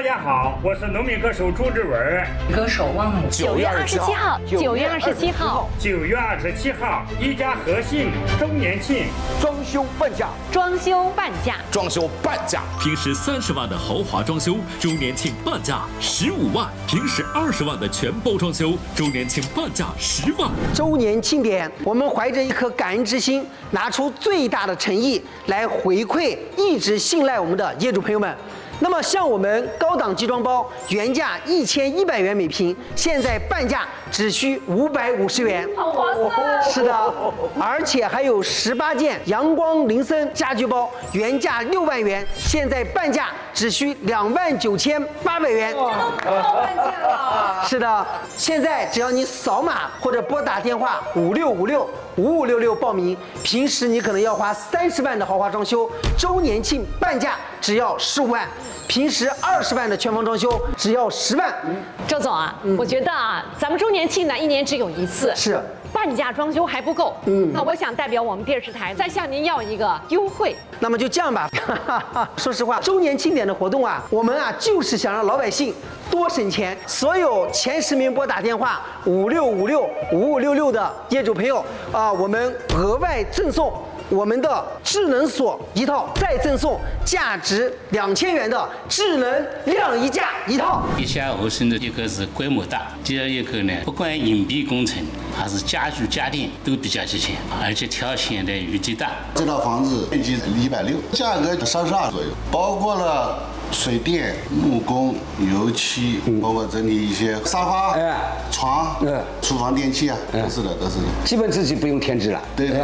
家好，我是农民歌手朱志文。 歌手汪峰。 9月27号 9月27号，一家和信周年庆， 装修半价， 平时30万的豪华装修，周年庆半价15万；平时20万的全包装修，周年庆半价10万。 周年庆典，我们怀着一颗感恩之心，拿出最大的诚意来回馈一直信赖我们的业主朋友们。那么，像我们高档集装包，原价1100元每平，现在半价只需550元， 好划算！ 是的，而且还有18件阳光林森家居包，原价6万元，现在半价只需29800元。 这都爆半价了！ 是的，现在只要你扫码或者拨打电话56565566报名，平时你可能要花30万的豪华装修，周年庆半价只要15万，平时20万的全房装修只要10万。 周总啊，我觉得啊，咱们周年庆呢，1年只有一次， 是半价装修还不够。那我想代表我们电视台再向您要一个优惠。 那么就这样吧，说实话，周年庆典的活动啊，我们啊就是想让老百姓多省钱。所有前10名拨打电话56565566的业主朋友啊，我们额外赠送我们的智能锁一套，再赠送价值2000元的智能晾衣架一套。 地下合成的一个是规模大，第二一个呢，不管隐蔽工程还是家具家电都比较齐全，而且条件的余地大。 这套房子面积160，价格32左右，包括了水电、木工、油漆，包括整理一些沙发、床、厨房电器啊，都是的。 基本自己不用添置了。 对。